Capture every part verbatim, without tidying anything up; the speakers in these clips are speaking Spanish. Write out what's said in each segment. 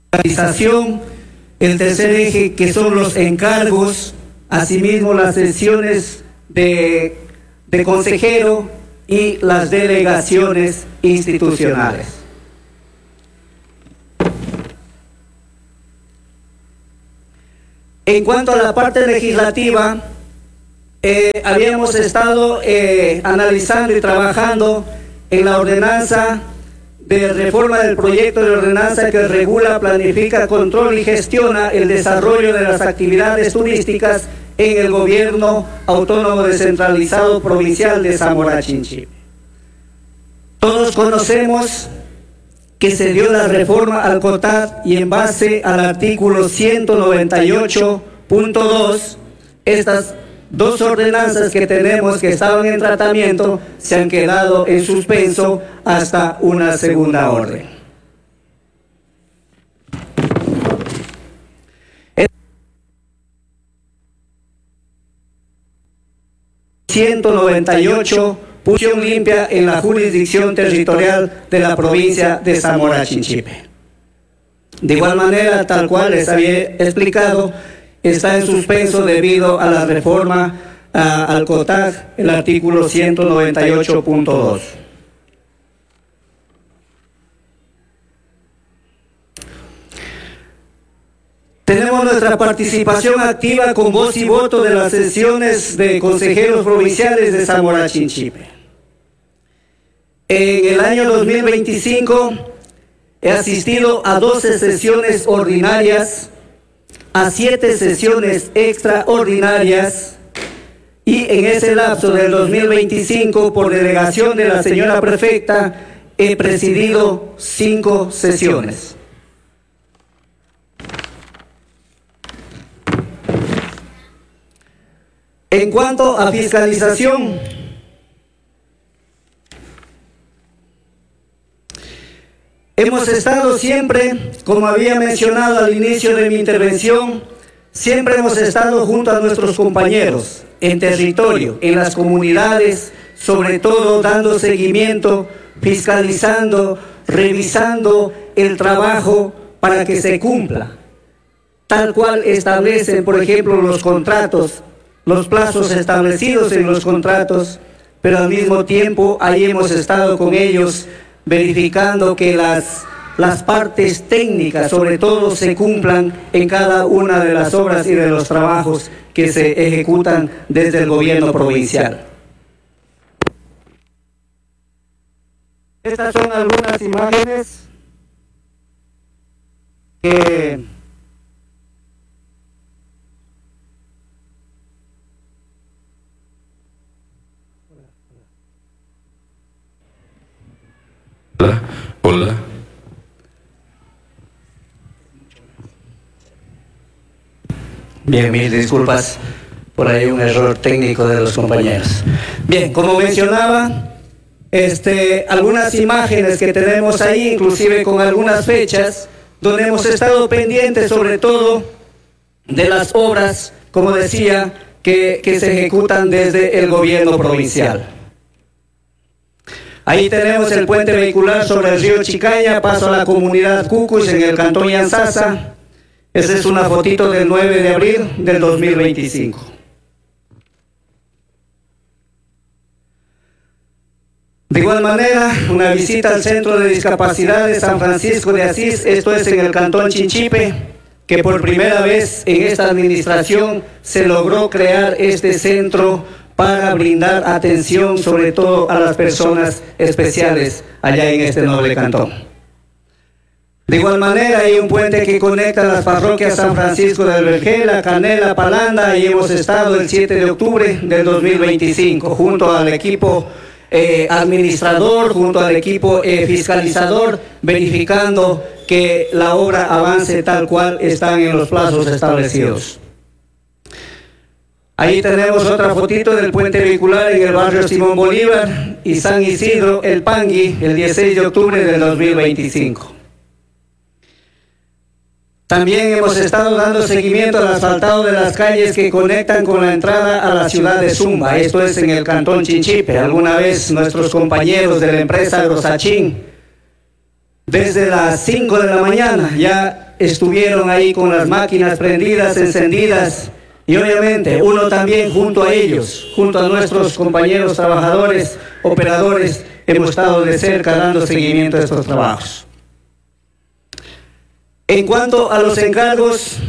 organización, el tercer eje que son los encargos, asimismo las sesiones de, de consejero y las delegaciones institucionales. En cuanto a la parte legislativa, eh, habíamos estado eh, analizando y trabajando en la ordenanza de reforma del proyecto de ordenanza que regula, planifica, controla y gestiona el desarrollo de las actividades turísticas en el gobierno autónomo descentralizado provincial de Zamora Chinchipe. Todos conocemos que se dio la reforma al COTAD y en base al artículo ciento noventa y ocho punto dos, estas dos ordenanzas que tenemos que estaban en tratamiento se han quedado en suspenso hasta una segunda orden. ciento noventa y ocho, posición limpia en la jurisdicción territorial de la provincia de Zamora Chinchipe. De igual manera, tal cual les había explicado, está en suspenso debido a la reforma uh, al COTAD, el artículo ciento noventa y ocho punto dos. Tenemos nuestra participación activa con voz y voto de las sesiones de consejeros provinciales de Zamora Chinchipe. En el año dos mil veinticinco he asistido a doce sesiones ordinarias, a siete sesiones extraordinarias, y en ese lapso del dos mil veinticinco, por delegación de la señora prefecta, he presidido cinco sesiones. En cuanto a fiscalización, hemos estado siempre, como había mencionado al inicio de mi intervención, siempre hemos estado junto a nuestros compañeros en territorio, en las comunidades, sobre todo dando seguimiento, fiscalizando, revisando el trabajo para que se cumpla, tal cual establecen, por ejemplo, los contratos, los plazos establecidos en los contratos, pero al mismo tiempo ahí hemos estado con ellos verificando que las, las partes técnicas, sobre todo, se cumplan en cada una de las obras y de los trabajos que se ejecutan desde el gobierno provincial. Estas son algunas imágenes que Hola, hola. Bien, mil disculpas, por ahí un error técnico de los compañeros. Bien, como mencionaba, este, algunas imágenes que tenemos ahí, inclusive con algunas fechas, donde hemos estado pendientes sobre todo de las obras, como decía, que, que se ejecutan desde el gobierno provincial. Ahí tenemos el puente vehicular sobre el río Chicaña, paso a la comunidad Cucuy en el cantón Yanzasa. Esa es una fotito del nueve de abril del dos mil veinticinco. De igual manera, una visita al Centro de Discapacidad de San Francisco de Asís, esto es en el cantón Chinchipe, que por primera vez en esta administración se logró crear este centro para brindar atención sobre todo a las personas especiales allá en este noble cantón. De igual manera, hay un puente que conecta las parroquias San Francisco del Vergel, Canela, Palanda, y hemos estado el siete de octubre del dos mil veinticinco junto al equipo eh, administrador, junto al equipo eh, fiscalizador, verificando que la obra avance tal cual están en los plazos establecidos. Ahí tenemos otra fotito del puente vehicular en el barrio Simón Bolívar y San Isidro, El Pangui, el dieciséis de octubre del dos mil veinticinco. También hemos estado dando seguimiento al asfaltado de las calles que conectan con la entrada a la ciudad de Zumba, esto es en el cantón Chinchipe. Alguna vez nuestros compañeros de la empresa Grosachín, desde las cinco de la mañana ya estuvieron ahí con las máquinas prendidas, encendidas, y obviamente uno también junto a ellos, junto a nuestros compañeros trabajadores, operadores, hemos estado de cerca dando seguimiento a estos trabajos. En cuanto a los encargos,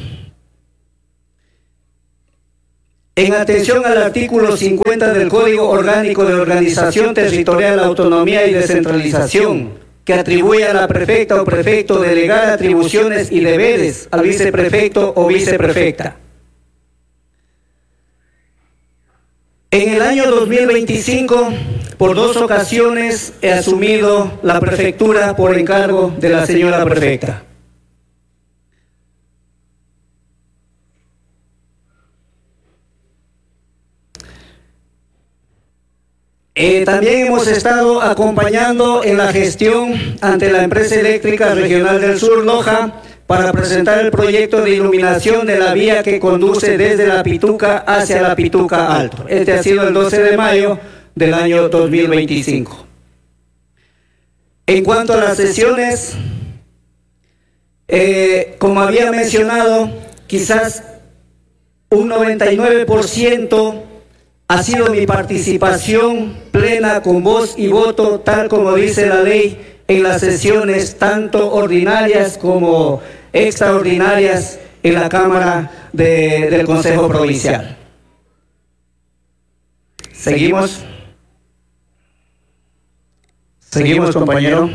en atención al artículo cincuenta del Código Orgánico de Organización Territorial, Autonomía y Descentralización, que atribuye a la prefecta o prefecto delegar atribuciones y deberes al viceprefecto o viceprefecta. En el año dos mil veinticinco, por dos ocasiones he asumido la prefectura por encargo de la señora prefecta. Eh, también hemos estado acompañando en la gestión ante la empresa eléctrica regional del sur, Loja, para presentar el proyecto de iluminación de la vía que conduce desde la Pituca hacia la Pituca Alto. Este ha sido el doce de mayo del año dos mil veinticinco. En cuanto a las sesiones, eh, como había mencionado, quizás un noventa y nueve por ciento ha sido mi participación plena con voz y voto, tal como dice la ley, en las sesiones tanto ordinarias como extraordinarias en la Cámara de, del Consejo Provincial. ¿Seguimos? ¿Seguimos, compañero?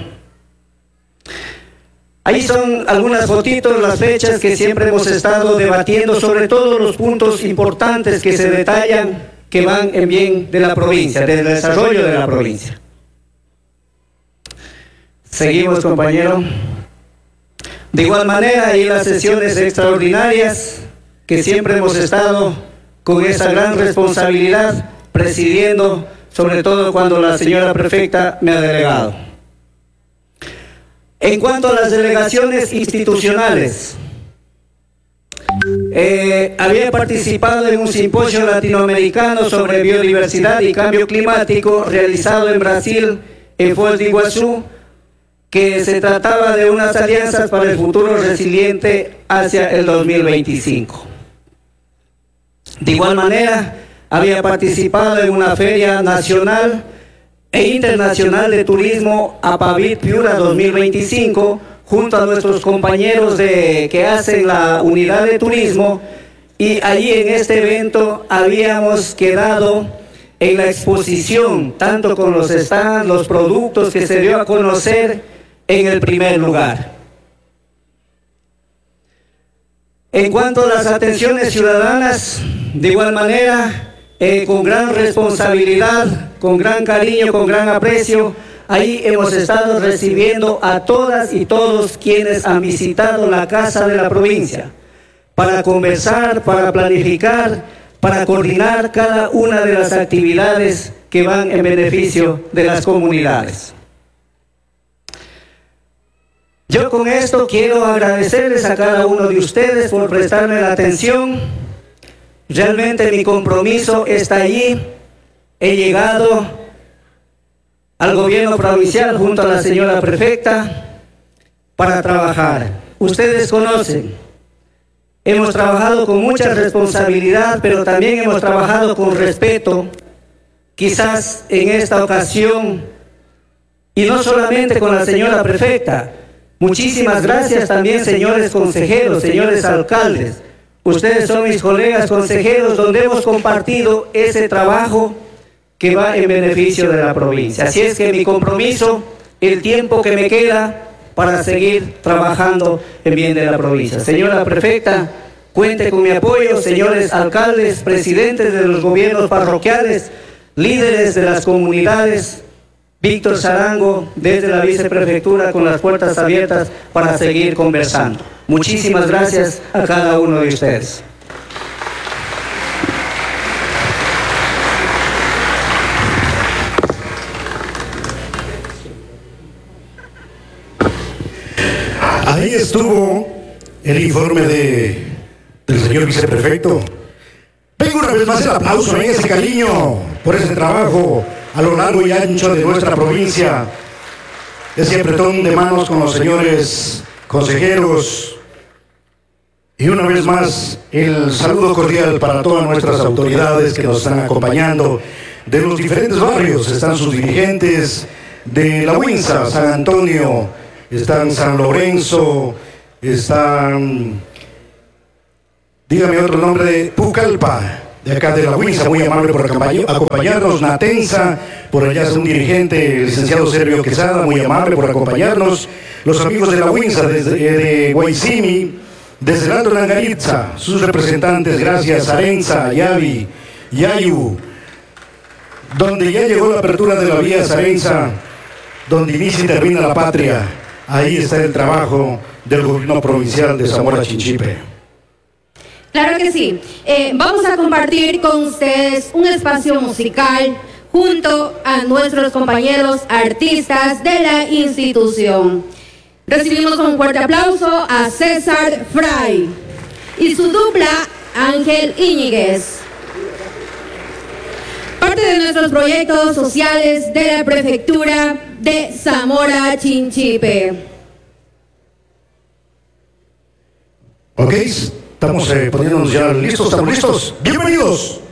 Ahí son algunas fotitos, las fechas que siempre hemos estado debatiendo sobre todos los puntos importantes que se detallan, que van en bien de la provincia, del desarrollo de la provincia. Seguimos, compañero. De igual manera, hay las sesiones extraordinarias que siempre hemos estado con esa gran responsabilidad presidiendo, sobre todo cuando la señora prefecta me ha delegado. En cuanto a las delegaciones institucionales, Eh, había participado en un simposio latinoamericano sobre biodiversidad y cambio climático realizado en Brasil, en Foz de Iguazú, que se trataba de unas alianzas para el futuro resiliente hacia el dos mil veinticinco. De igual manera, había participado en una feria nacional e internacional de turismo, APAVIT Piura dos mil veinticinco, junto a nuestros compañeros de, que hacen la unidad de turismo, y allí en este evento habíamos quedado en la exposición, tanto con los stands, los productos que se dio a conocer en el primer lugar. En cuanto a las atenciones ciudadanas, de igual manera, eh, con gran responsabilidad, con gran cariño, con gran aprecio, ahí hemos estado recibiendo a todas y todos quienes han visitado la Casa de la Provincia para conversar, para planificar, para coordinar cada una de las actividades que van en beneficio de las comunidades. Yo con esto quiero agradecerles a cada uno de ustedes por prestarme la atención. Realmente mi compromiso está allí. He llegado al gobierno provincial junto a la señora prefecta para trabajar. Ustedes conocen, hemos trabajado con mucha responsabilidad, pero también hemos trabajado con respeto. Quizás en esta ocasión, y no solamente con la señora prefecta, muchísimas gracias también, señores consejeros, señores alcaldes. Ustedes son mis colegas consejeros, donde hemos compartido ese trabajo que va en beneficio de la provincia. Así es que mi compromiso, el tiempo que me queda para seguir trabajando en bien de la provincia. Señora prefecta, cuente con mi apoyo, señores alcaldes, presidentes de los gobiernos parroquiales, líderes de las comunidades. Víctor Sarango, desde la viceprefectura, con las puertas abiertas para seguir conversando. Muchísimas gracias a cada uno de ustedes. Ahí estuvo el informe de, del señor viceprefecto. Venga una vez más el aplauso, venga ese cariño por ese trabajo a lo largo y ancho de nuestra provincia. Ese apretón de manos con los señores consejeros, Y una vez más, el saludo cordial para todas nuestras autoridades que nos están acompañando. De los diferentes barrios están sus dirigentes, de la Winsa, San Antonio, están San Lorenzo, están, dígame otro nombre, de Pucallpa, de acá de la Winsa, muy amable por acompañarnos. Natenza, por allá es un dirigente, el licenciado Servio Quesada, muy amable por acompañarnos. Los amigos de la Winsa, desde de Guaycimi, desde el Alto Langaritza, sus representantes, gracias, Arenza, Yavi, Yayu, donde ya llegó la apertura de la vía Sarenza, donde inicia y termina la patria. Ahí está el trabajo del gobierno provincial de Zamora Chinchipe. Claro que sí. Eh, vamos a compartir con ustedes un espacio musical junto a nuestros compañeros artistas de la institución. Recibimos con un fuerte aplauso a César Fray y su dupla Ángel Íñiguez. Parte de nuestros proyectos sociales de la Prefectura de Zamora Chinchipe. Ok, estamos eh, poniéndonos ya listos, ¿estamos listos? ¡Bienvenidos!